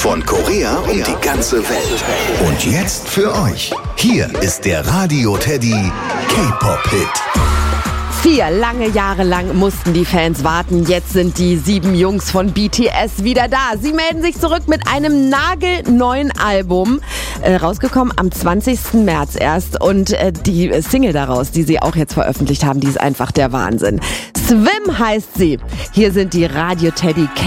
Von Korea um die ganze Welt. Und jetzt für euch. Hier ist der Radio Teddy K-Pop-Hit. 4 lange Jahre lang mussten die Fans warten. Jetzt sind die 7 Jungs von BTS wieder da. Sie melden sich zurück mit einem nagelneuen Album. Rausgekommen am 20. März erst. Und die Single daraus, die sie auch jetzt veröffentlicht haben, die ist einfach der Wahnsinn. Swim heißt sie. Hier sind die Radio Teddy